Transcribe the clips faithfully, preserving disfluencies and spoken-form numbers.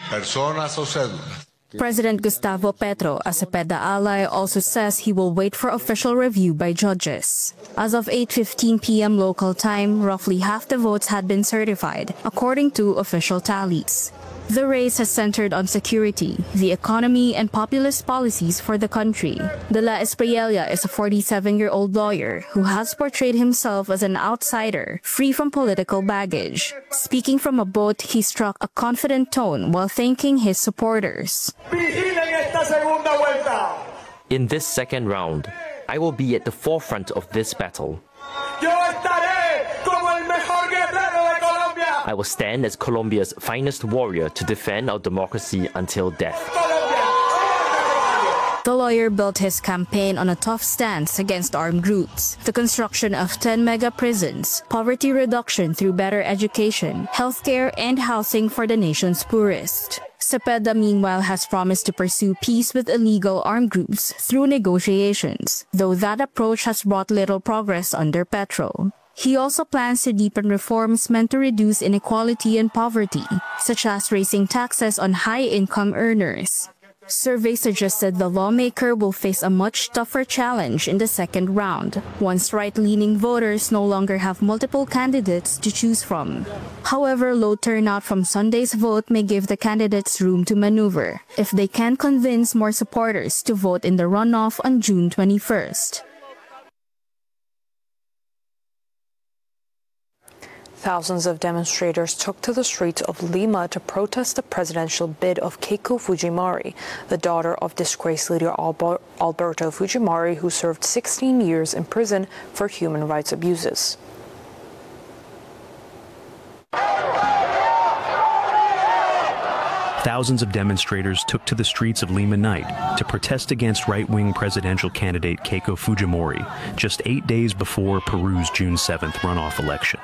personas o cédulas. President Gustavo Petro, a Cepeda ally, also says he will wait for official review by judges. As of eight fifteen p m local time, roughly half the votes had been certified, according to official tallies. The race has centered on security, the economy, and populist policies for the country. De La Espriella is a forty-seven-year-old lawyer who has portrayed himself as an outsider, free from political baggage. Speaking from a boat, he struck a confident tone while thanking his supporters. In this second round, I will be at the forefront of this battle. I will stand as Colombia's finest warrior to defend our democracy until death. The lawyer built his campaign on a tough stance against armed groups, the construction of ten mega prisons, poverty reduction through better education, healthcare, and housing for the nation's poorest. Cepeda, meanwhile, has promised to pursue peace with illegal armed groups through negotiations, though that approach has brought little progress under Petro. He also plans to deepen reforms meant to reduce inequality and poverty, such as raising taxes on high-income earners. Surveys suggested the lawmaker will face a much tougher challenge in the second round, once right-leaning voters no longer have multiple candidates to choose from. However, low turnout from Sunday's vote may give the candidates room to maneuver, if they can convince more supporters to vote in the runoff on June twenty-first. Thousands of demonstrators took to the streets of Lima to protest the presidential bid of Keiko Fujimori, the daughter of disgraced leader Alber- Alberto Fujimori, who served sixteen years in prison for human rights abuses. Thousands of demonstrators took to the streets of Lima night to protest against right-wing presidential candidate Keiko Fujimori, just eight days before Peru's June seventh runoff election.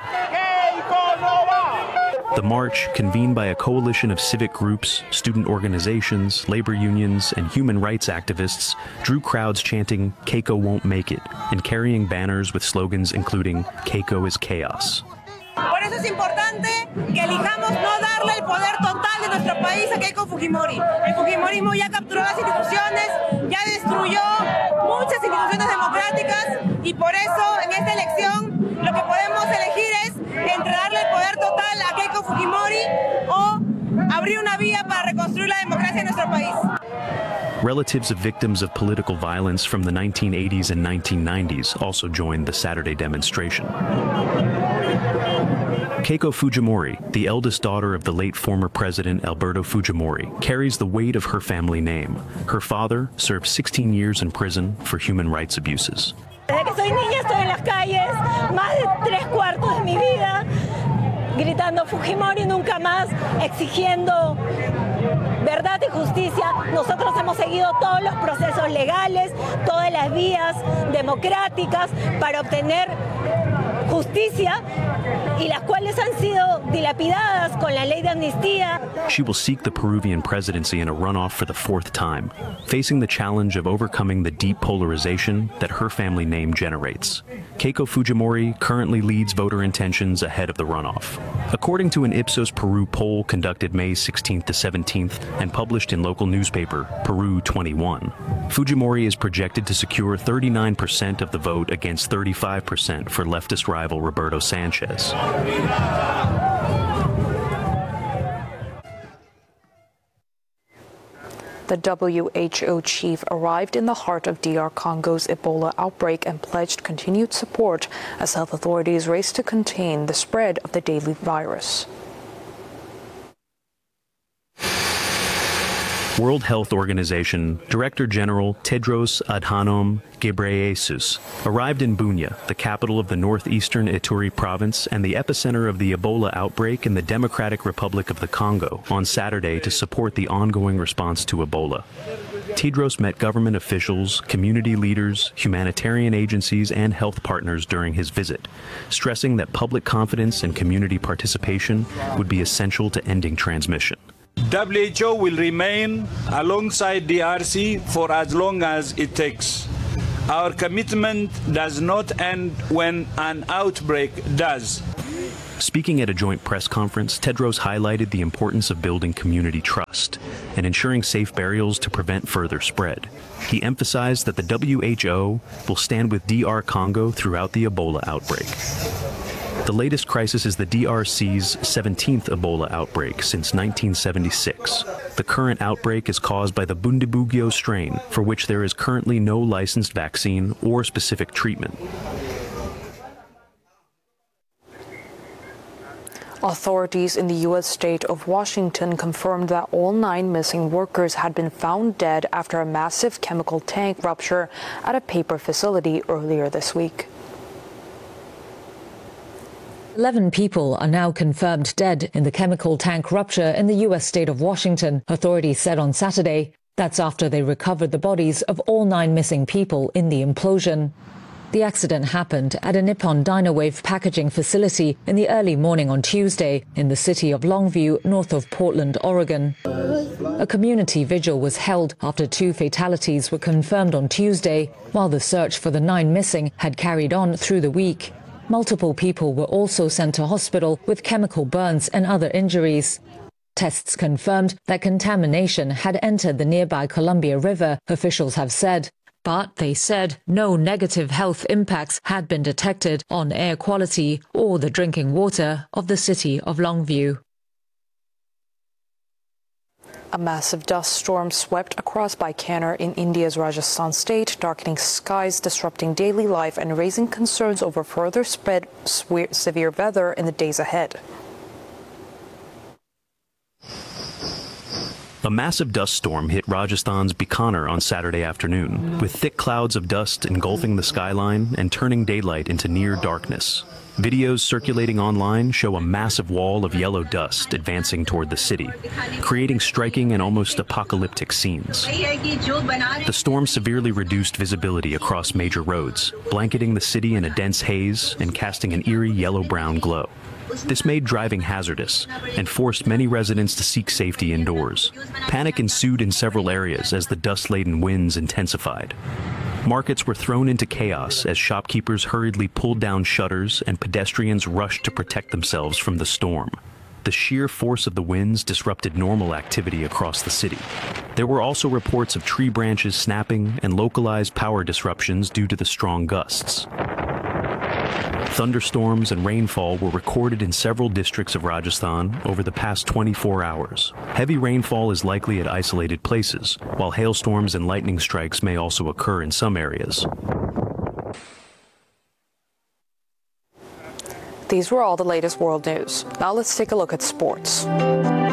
The march, convened by a coalition of civic groups, student organizations, labor unions, and human rights activists, drew crowds chanting, "Keiko won't make it," and carrying banners with slogans including, "Keiko is chaos." Por eso es importante que elijamos no darle el poder total de nuestro país a Keiko Fujimori. El Fujimorismo ya capturó las instituciones, ya destruyó muchas instituciones democráticas y por eso en esta elección lo que podemos elegir es entre darle el poder total a Keiko Fujimori o abrir una vía para reconstruir la democracia en nuestro país. Relatives of victims of political violence from the nineteen eighties and nineteen nineties also joined the Saturday demonstration. Keiko Fujimori, the eldest daughter of the late former president Alberto Fujimori, carries the weight of her family name. Her father served sixteen years in prison for human rights abuses. Desde que soy niña estoy en las calles, más de tres cuartos de mi vida, gritando Fujimori nunca más, exigiendo verdad y justicia. Nosotros hemos seguido todos los procesos legales, todas las vías democráticas para obtener justicia y las cuales han sido dilapidadas con la ley de amnistía. She will seek the Peruvian presidency in a runoff for the fourth time, facing the challenge of overcoming the deep polarization that her family name generates. Keiko Fujimori currently leads voter intentions ahead of the runoff. According to an Ipsos Peru poll conducted May sixteenth to seventeenth and published in local newspaper Peru twenty-one, Fujimori is projected to secure thirty-nine percent of the vote against thirty-five percent for leftist rival Roberto Sanchez. The W H O chief arrived in the heart of D R Congo's Ebola outbreak and pledged continued support as health authorities race to contain the spread of the deadly virus. World Health Organization Director General Tedros Adhanom Ghebreyesus arrived in Bunia, the capital of the northeastern Ituri province and the epicenter of the Ebola outbreak in the Democratic Republic of the Congo, on Saturday to support the ongoing response to Ebola. Tedros met government officials, community leaders, humanitarian agencies, and health partners during his visit, stressing that public confidence and community participation would be essential to ending transmission. W H O will remain alongside D R C for as long as it takes. Our commitment does not end when an outbreak does. Speaking at a joint press conference, Tedros highlighted the importance of building community trust and ensuring safe burials to prevent further spread. He emphasized that the W H O will stand with D R Congo throughout the Ebola outbreak. The latest crisis is the D R C's seventeenth Ebola outbreak since nineteen seventy-six. The current outbreak is caused by the Bundibugyo strain, for which there is currently no licensed vaccine or specific treatment. Authorities in the U S state of Washington confirmed that all nine missing workers had been found dead after a massive chemical tank rupture at a paper facility earlier this week. Eleven people are now confirmed dead in the chemical tank rupture in the U S state of Washington, authorities said on Saturday. That's after they recovered the bodies of all nine missing people in the implosion. The accident happened at a Nippon Dynawave packaging facility in the early morning on Tuesday in the city of Longview, north of Portland, Oregon. A community vigil was held after two fatalities were confirmed on Tuesday, while the search for the nine missing had carried on through the week. Multiple people were also sent to hospital with chemical burns and other injuries. Tests confirmed that contamination had entered the nearby Columbia River, officials have said. But they said no negative health impacts had been detected on air quality or the drinking water of the city of Longview. A massive dust storm swept across Bikaner in India's Rajasthan state, darkening skies, disrupting daily life and raising concerns over further spread severe weather in the days ahead. A massive dust storm hit Rajasthan's Bikaner on Saturday afternoon, with thick clouds of dust engulfing the skyline and turning daylight into near darkness. Videos circulating online show a massive wall of yellow dust advancing toward the city, creating striking and almost apocalyptic scenes. The storm severely reduced visibility across major roads, blanketing the city in a dense haze and casting an eerie yellow-brown glow. This made driving hazardous and forced many residents to seek safety indoors. Panic ensued in several areas as the dust-laden winds intensified. Markets were thrown into chaos as shopkeepers hurriedly pulled down shutters and pedestrians rushed to protect themselves from the storm. The sheer force of the winds disrupted normal activity across the city. There were also reports of tree branches snapping and localized power disruptions due to the strong gusts. Thunderstorms and rainfall were recorded in several districts of Rajasthan over the past twenty-four hours. Heavy rainfall is likely at isolated places, while hailstorms and lightning strikes may also occur in some areas. These were all the latest world news. Now let's take a look at sports.